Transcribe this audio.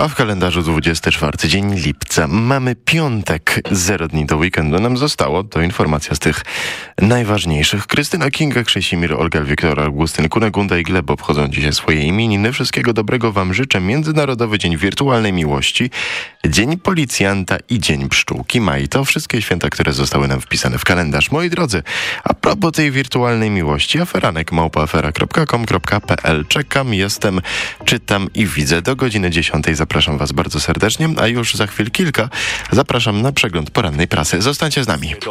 A w kalendarzu 24 dzień lipca. Mamy piątek, 0 dni do weekendu nam zostało. To informacja z tych najważniejszych. Krystyna Kinga, Krzesimir, Olga, Wiktor, Augustyn, Kunegunda i Gleb obchodzą dzisiaj swoje imieniny. Wszystkiego dobrego wam życzę. Międzynarodowy Dzień Wirtualnej Miłości, Dzień Policjanta i Dzień Pszczółki. Maj to wszystkie święta, które zostały nam wpisane w kalendarz. Moi drodzy, a propos tej wirtualnej miłości, aferanek@afera.com.pl. Czekam, jestem, czytam i widzę. Do godziny 10 zapraszam was bardzo serdecznie, a już za chwil kilka zapraszam na przegląd porannej prasy. Zostańcie z nami.